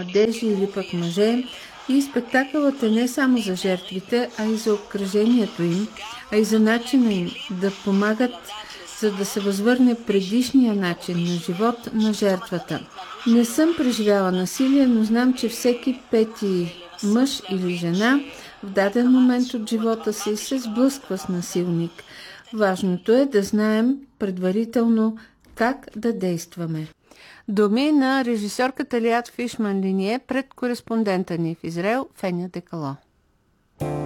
младежи или пък мъже. И спектакълът е не само за жертвите, а и за обкръжението им, а и за начина им да помагат, за да се възвърне предишния начин на живот на жертвата. Не съм преживяла насилие, но знам, че всеки пети мъж или жена в даден момент от живота си се сблъсква с насилник. Важното е да знаем предварително как да действаме. Думи на режисьорката Лиат Фишман Линие пред кореспондента ни в Израел Феня Декало.